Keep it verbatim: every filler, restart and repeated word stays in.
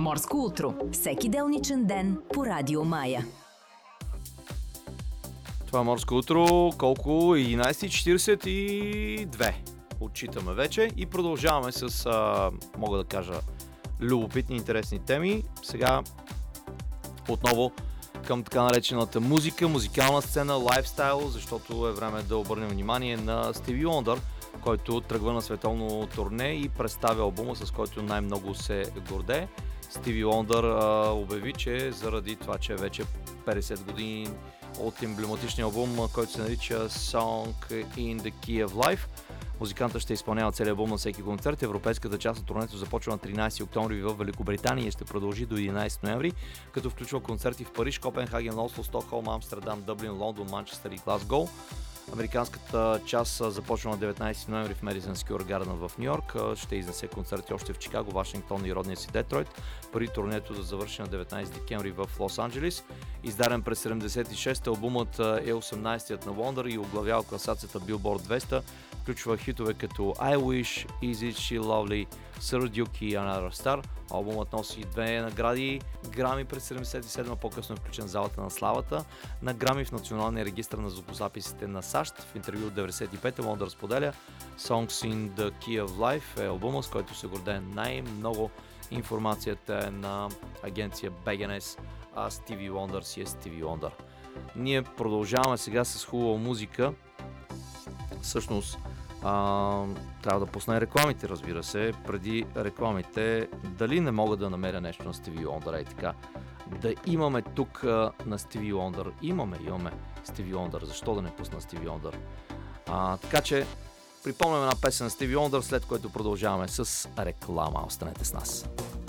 Морско утро. Всеки делничен ден по Радио Мая. Това е Морско утро. Колко? единайсет и четирийсет и две. Отчитаме вече и продължаваме с, а, мога да кажа, любопитни, интересни теми. Сега отново към така наречената музика, музикална сцена, лайфстайл, защото е време да обърнем внимание на Стиви Уондър, който тръгва на световно турне и представя албума, с който най-много се гордее. Стиви Уондър а, обяви, че заради това, че вече петдесет години от емблематичния албум, който се нарича Song in the Key of Life, музикантът ще изпълнява целия албум на всеки концерт. Европейската част от турнето започва на тринайсети октомври в Великобритания и ще продължи до единайсети ноември, като включва концерти в Париж, Копенхаген, Осло, Стокхолм, Амстердам, Дъблин, Лондон, Манчестър и Глазгоу. Американската част започва на деветнайсети ноември в Madison Square Garden в Ню Йорк. Ще изнесе концерти още в Чикаго, Вашингтон и родния си Детройт, преди турнето да завърши на деветнайсети декември в Лос Анджелис. Издаден през седемдесет и шеста, албумът е осемнайсетият на Уондър и оглавява класацията Billboard двеста. Включва хитове като I Wish, Is It She Lovely, Sir Duke и Another Star. Албумът носи две награди, Грами през седемдесет и седма, по-късно е включен в залата на славата на Грами в Националния регистър на звукозаписите на САЩ. В интервю от деветдесет и пета Уондър споделя: Songs in the Key of Life е албума, с който се гордее най-много. Информацията е на агенция би ен ес, а Стиви Уондър си е Стиви Уондър. Ние продължаваме сега с хубава музика. Всъщност а, трябва да пусна рекламите, разбира се. Преди рекламите, дали не мога да намеря нещо на Стиви Уондър, и така да имаме тук а, на Стиви Уондър. Имаме, имаме Стиви Уондър. Защо да не пусна Стиви Уондър? А, така че припомням една песен на Стиви Уондър, след което продължаваме с реклама. Останете с нас.